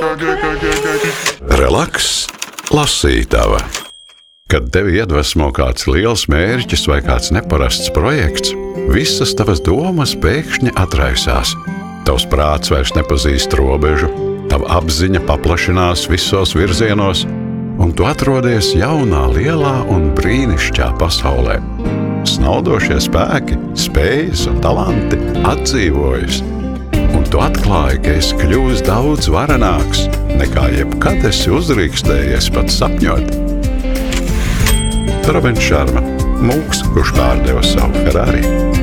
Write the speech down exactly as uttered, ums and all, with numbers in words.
Relaks, lasītava. Kad tevi iedvesmo kāds liels mērķis vai kāds neparasts projekts, visas tavas domas pēkšņi atraisās. Tavs prāts vairs nepazīst robežu, tava apziņa paplašinās visos virzienos, un tu atrodies jaunā, lielā un brīnišķā pasaulē. Snaudošie spēki, spējas un talanti atdzīvojas, un tu atklāji, ka esi kļuvis daudz varenāks, nekā jebkad esi uzrīkstējies pat sapņot. Robins Šarma, mūks, kurš pārdeva savu Ferrari.